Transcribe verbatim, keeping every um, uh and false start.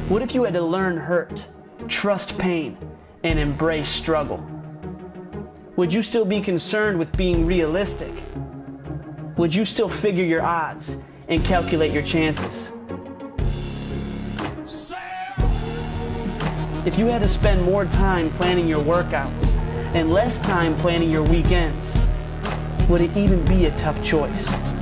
What if you had to learn hurt, trust pain, and embrace struggle? Would you still be concerned with being realistic? Would you still figure your odds and calculate your chances? If you had to spend more time planning your workouts and less time planning your weekends, would it even be a tough choice?